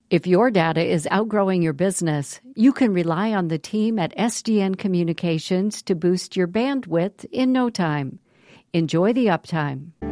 If your data is outgrowing your business, you can rely on the team at SDN Communications to boost your bandwidth in no time. Enjoy the uptime.